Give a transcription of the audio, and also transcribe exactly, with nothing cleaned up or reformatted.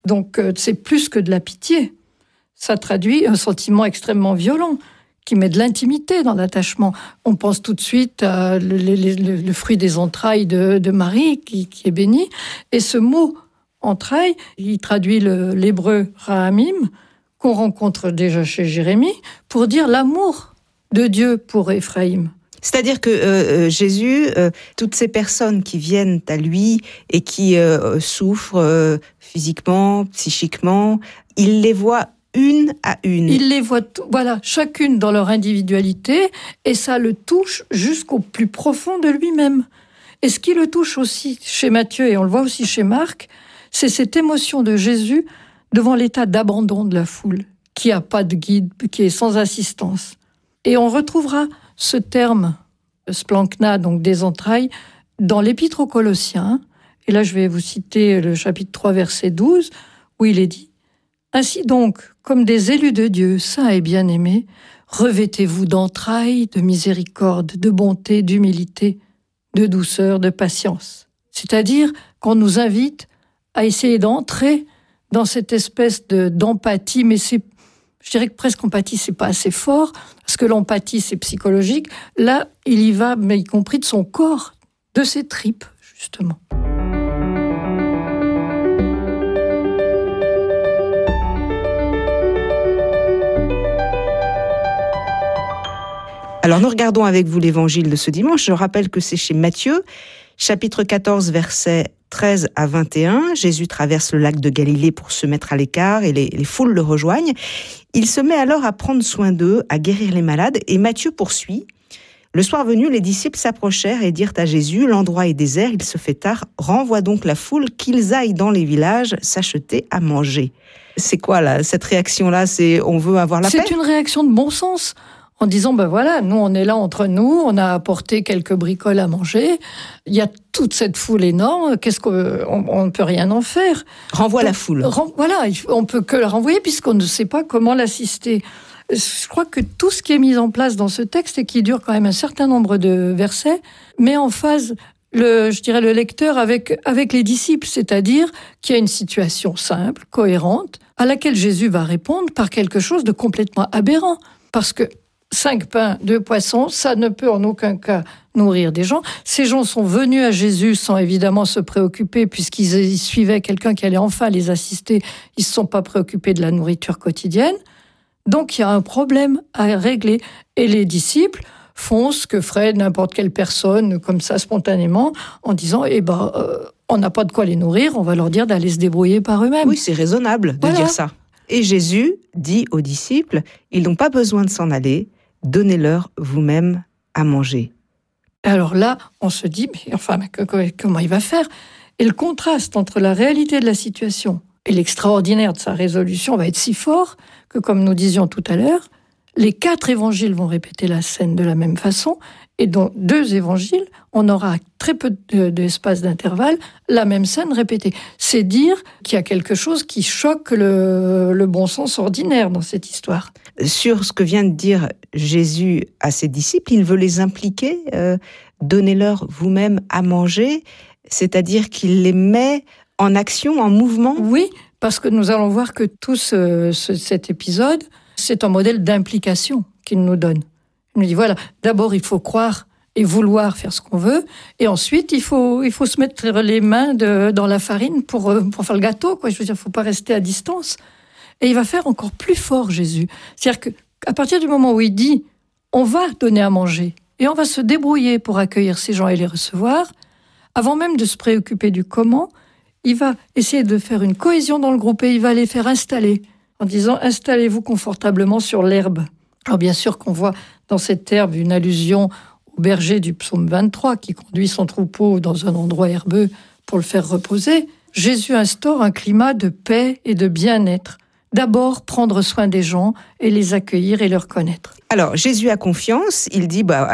Donc euh, c'est plus que de la pitié. Ça traduit un sentiment extrêmement violent qui met de l'intimité dans l'attachement. On pense tout de suite à le, le, le, le fruit des entrailles de, de Marie qui, qui est béni. Et ce mot entrailles, il traduit le, l'hébreu rahamim, qu'on rencontre déjà chez Jérémie, pour dire l'amour de Dieu pour Éphraïm. C'est-à-dire que euh, Jésus, euh, toutes ces personnes qui viennent à lui et qui euh, souffrent euh, physiquement, psychiquement, il les voit une à une. Il les voit, t- voilà, chacune dans leur individualité, et ça le touche jusqu'au plus profond de lui-même. Et ce qui le touche aussi chez Matthieu, et on le voit aussi chez Marc, c'est cette émotion de Jésus devant l'état d'abandon de la foule, qui n'a pas de guide, qui est sans assistance. Et on retrouvera ce terme, splankna, donc des entrailles, dans l'Épître aux Colossiens. Et là, je vais vous citer le chapitre trois, verset douze, où il est dit « Ainsi donc, comme des élus de Dieu, saints et bien-aimés, revêtez-vous d'entrailles, de miséricorde, de bonté, d'humilité, de douceur, de patience. » C'est-à-dire qu'on nous invite à essayer d'entrer dans cette espèce de, d'empathie, mais c'est, je dirais que presque empathie, c'est pas assez fort, parce que l'empathie, c'est psychologique. Là, il y va, mais y compris de son corps, de ses tripes, justement. Alors nous regardons avec vous l'évangile de ce dimanche. Je rappelle que c'est chez Matthieu, chapitre quatorze, versets treize à vingt et un. Jésus traverse le lac de Galilée pour se mettre à l'écart et les, les foules le rejoignent. Il se met alors à prendre soin d'eux, à guérir les malades, et Matthieu poursuit. Le soir venu, les disciples s'approchèrent et dirent à Jésus, « L'endroit est désert, il se fait tard, renvoie donc la foule, qu'ils aillent dans les villages s'acheter à manger. » C'est quoi là, cette réaction-là? C'est on veut avoir la C'est paix? C'est une réaction de bon sens. En disant, ben voilà, nous on est là entre nous, on a apporté quelques bricoles à manger, il y a toute cette foule énorme, qu'est-ce qu'on on ne peut rien en faire. Renvoie Donc, la foule. Ren, voilà, on peut que la renvoyer puisqu'on ne sait pas comment l'assister. Je crois que tout ce qui est mis en place dans ce texte et qui dure quand même un certain nombre de versets met en phase le, je dirais, le lecteur avec, avec les disciples, c'est-à-dire qu'il y a une situation simple, cohérente, à laquelle Jésus va répondre par quelque chose de complètement aberrant. Parce que Cinq pains, deux poissons, ça ne peut en aucun cas nourrir des gens. Ces gens sont venus à Jésus sans évidemment se préoccuper, puisqu'ils suivaient quelqu'un qui allait enfin les assister. Ils ne se sont pas préoccupés de la nourriture quotidienne. Donc il y a un problème à régler. Et les disciples font ce que ferait n'importe quelle personne, comme ça, spontanément, en disant, eh ben, euh, on n'a pas de quoi les nourrir, on va leur dire d'aller se débrouiller par eux-mêmes. Oui, c'est raisonnable de voilà. dire ça. Et Jésus dit aux disciples, ils n'ont pas besoin de s'en aller, donnez-leur vous-même à manger. Alors là, on se dit, mais enfin, mais que, que, comment il va faire? Et le contraste entre la réalité de la situation et l'extraordinaire de sa résolution va être si fort que, comme nous disions tout à l'heure, les quatre évangiles vont répéter la scène de la même façon, et dans deux évangiles, on aura très peu d'espace d'intervalle la même scène répétée. C'est dire qu'il y a quelque chose qui choque le, le bon sens ordinaire dans cette histoire. Sur ce que vient de dire Jésus à ses disciples, il veut les impliquer, euh, donnez-leur vous-même à manger, c'est-à-dire qu'il les met en action, en mouvement. Oui, parce que nous allons voir que tout ce, ce, cet épisode, c'est un modèle d'implication qu'il nous donne. Il nous dit, voilà, d'abord il faut croire et vouloir faire ce qu'on veut, et ensuite il faut, il faut se mettre les mains de, dans la farine pour, pour faire le gâteau, quoi. Je veux dire, il ne faut pas rester à distance. Et il va faire encore plus fort, Jésus. C'est-à-dire qu'à partir du moment où il dit, on va donner à manger, et on va se débrouiller pour accueillir ces gens et les recevoir, avant même de se préoccuper du comment, il va essayer de faire une cohésion dans le groupe, et il va les faire installer, en disant, installez-vous confortablement sur l'herbe. Alors bien sûr qu'on voit dans cette herbe une allusion au berger du psaume vingt-trois, qui conduit son troupeau dans un endroit herbeux pour le faire reposer. Jésus instaure un climat de paix et de bien-être. D'abord, prendre soin des gens et les accueillir et leur connaître. Alors, Jésus a confiance, il dit, bah,